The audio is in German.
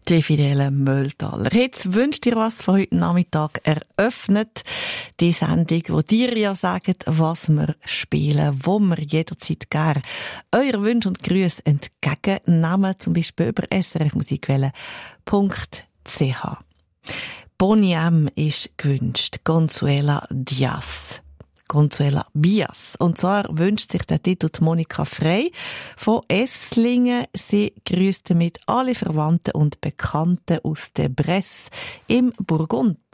Die Fidele Mölltaler. Jetzt wünscht ihr was von heute Nachmittag eröffnet. Die Sendung, wo dir ja sagt, was wir spielen, wo wir jederzeit gerne eure Wünsche und Grüße entgegennehmen, zum Beispiel über srfmusikwelle.ch. Bonnie M. ist gewünscht. Consuela Diaz. Consuela Bias. Und zwar wünscht sich der Titel Monika Frey von Esslingen. Sie grüßt damit alle Verwandten und Bekannten aus der Bresse im Burgund.